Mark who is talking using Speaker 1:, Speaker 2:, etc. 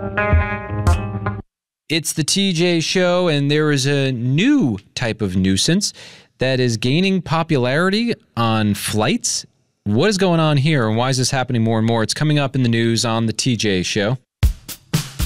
Speaker 1: It's the TJ Show, and there is a new type of nuisance that is gaining popularity on flights. What is going on here, and why is this happening more and more? It's coming up in the news on the TJ Show.